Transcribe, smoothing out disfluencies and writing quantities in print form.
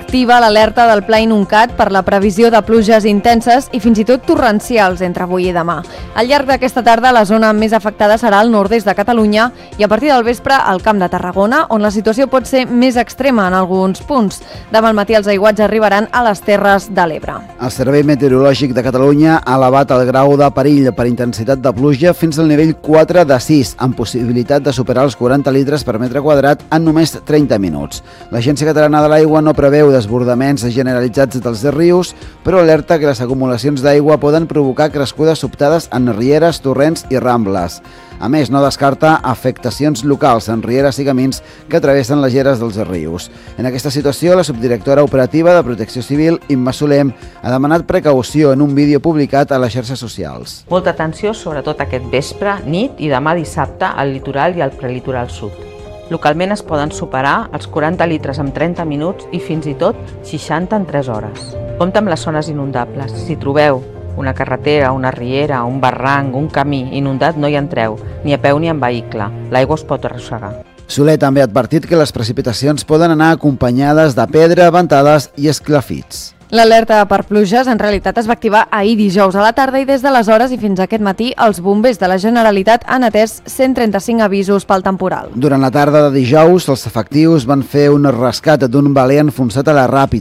activa l'alerta del Pla Inuncat per la previsió de pluges intenses i fins i tot torrencials entre avui i demà. Al llarg d'aquesta tarda, la zona més afectada serà el nord-est de Catalunya i a partir del vespre al Camp de Tarragona, on la situació pot ser més extrema en alguns punts. Demà al matí els aiguats arribaran a les Terres de l'Ebre. El Servei Meteorològic de Catalunya ha elevat el grau de perill per intensitat de pluja fins al nivell 4 de 6, amb possibilitat de superar els 40 litres per metre quadrat en només 30 minuts. L'Agència Catalana de l'Aigua no preveu desbordaments generalitzats dels rius, però alerta que les acumulacions d'aigua poden provocar crescudes sobtades en rieres, torrents i rambles. A més, no descarta afectacions locals en rieres i camins que travessen les lleres dels rius. En aquesta situació, la subdirectora operativa de Protecció Civil, Imma Solem, ha demanat precaució en un vídeo publicat a les xarxes socials. Molta atenció, sobretot aquest vespre, nit i demà dissabte al litoral i al prelitoral sud. Localment es poden superar els 40 litres en 30 minuts i fins i tot 60 en 3 hores. Compte amb les zones inundables. Si trobeu una carretera, una riera, un barranc, un camí inundat, no hi entreu, ni a peu ni en vehicle. L'aigua us pot arrossegar. Soler també ha advertit que les precipitacions poden anar acompanyades de pedra, ventades i esclafits. L'alerta per pluges en realitat es va activar ahir dijous a la tarda i des d'aleshores i fins aquest matí els bombers de la Generalitat han atès 135 avisos pel temporal. Durant la tarda de dijous, els efectius van fer un rescat d'un veler enfonsat a la Ràpita.